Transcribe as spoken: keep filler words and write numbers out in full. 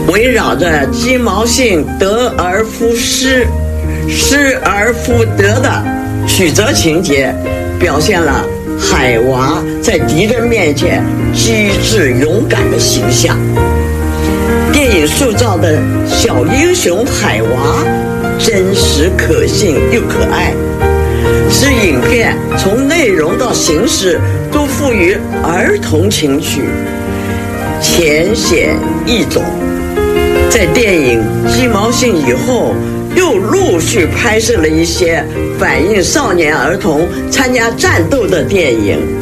围绕着鸡毛信得而复失，失而复得的曲折情节，表现了海娃在敌人面前机智勇敢的形象。电影塑造的小英雄海娃真实可信又可爱，使影片从内容到形式都赋予儿童情趣，浅显易懂。在电影《鸡毛信》以后，又陆续拍摄了一些反映少年儿童参加战斗的电影，